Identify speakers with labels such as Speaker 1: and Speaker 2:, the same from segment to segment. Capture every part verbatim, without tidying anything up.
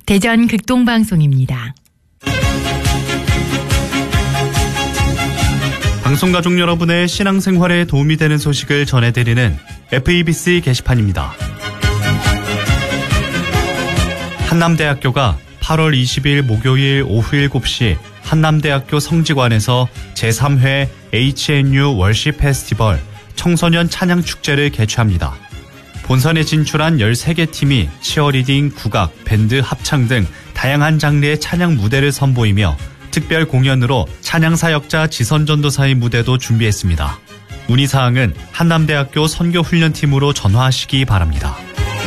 Speaker 1: 대전 극동방송입니다.
Speaker 2: 방송가족 여러분의 신앙생활에 도움이 되는 소식을 전해드리는 에프이비씨 게시판입니다. 한남대학교가 팔월 이십일 목요일 오후 일곱 시 한남대학교 성지관에서 제삼 회 에이치엔유 월십 페스티벌 청소년 찬양축제를 개최합니다. 본선에 진출한 열세 개 팀이 치어리딩, 국악, 밴드, 합창 등 다양한 장르의 찬양 무대를 선보이며 특별 공연으로 찬양사역자 지선전도사의 무대도 준비했습니다. 문의사항은 한남대학교 선교훈련팀으로 전화하시기 바랍니다.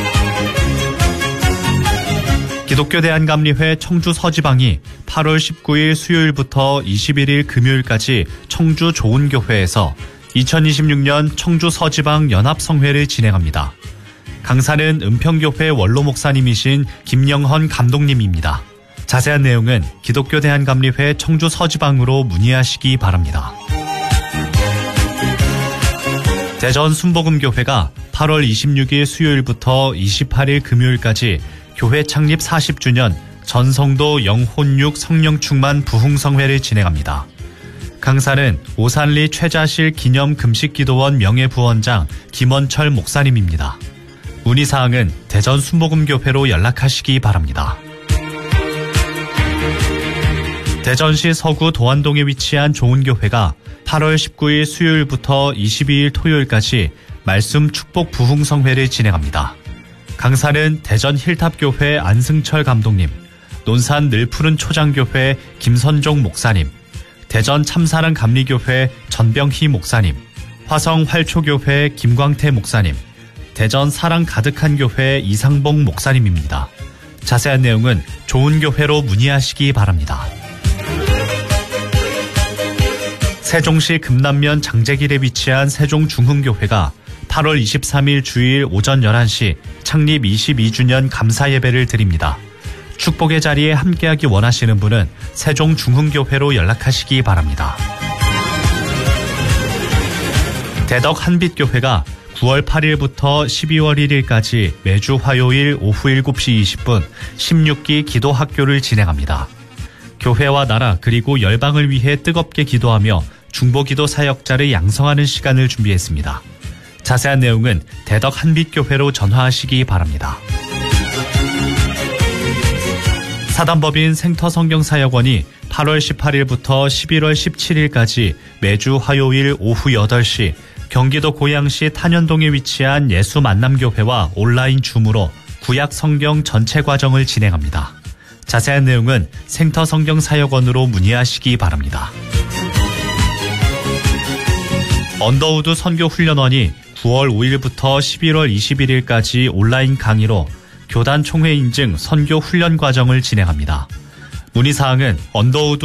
Speaker 2: 기독교 대한감리회 청주 서지방이 팔월 십구일 수요일부터 이십일일 금요일까지 청주 좋은교회에서 이천이십육 년 청주 서지방 연합성회를 진행합니다. 강사는 은평교회 원로 목사님이신 김영헌 감독님입니다. 자세한 내용은 기독교 대한감리회 청주 서지방으로 문의하시기 바랍니다. 대전 순복음교회가 팔월 이십육일 수요일부터 이십팔일 금요일까지 교회 창립 사십 주년 전성도 영혼육 성령충만 부흥성회를 진행합니다. 강사는 오산리 최자실 기념 금식기도원 명예부원장 김원철 목사님입니다. 문의사항은 대전 순복음교회로 연락하시기 바랍니다. 대전시 서구 도안동에 위치한 좋은교회가 팔월 십구일 수요일부터 이십이일 토요일까지 말씀 축복 부흥성회를 진행합니다. 강사는 대전 힐탑교회 안승철 감독님, 논산 늘푸른 초장교회 김선종 목사님, 대전 참사랑 감리교회 전병희 목사님, 화성 활초교회 김광태 목사님, 대전 사랑 가득한 교회 이상봉 목사님입니다. 자세한 내용은 좋은 교회로 문의하시기 바랍니다. 세종시 금남면 장제길에 위치한 세종중흥교회가 팔월 이십삼일 주일 오전 열한 시 창립 이십이 주년 감사예배를 드립니다. 축복의 자리에 함께하기 원하시는 분은 세종중흥교회로 연락하시기 바랍니다. 대덕 한빛교회가 구월 팔일부터 십이월 일일까지 매주 화요일 오후 일곱 시 이십 분 십육 기 기도학교를 진행합니다. 교회와 나라 그리고 열방을 위해 뜨겁게 기도하며 중보기도 사역자를 양성하는 시간을 준비했습니다. 자세한 내용은 대덕 한빛교회로 전화하시기 바랍니다. 사단법인 생터성경사역원이 팔월 십팔일부터 십일월 십칠일까지 매주 화요일 오후 여덟 시 경기도 고양시 탄현동에 위치한 예수만남교회와 온라인 줌으로 구약 성경 전체 과정을 진행합니다. 자세한 내용은 생터성경사역원으로 문의하시기 바랍니다. 언더우드 선교훈련원이 구월 오일부터 십일월 이십일일까지 온라인 강의로 교단 총회 인증 선교 훈련 과정을 진행합니다. 문의사항은 언더우드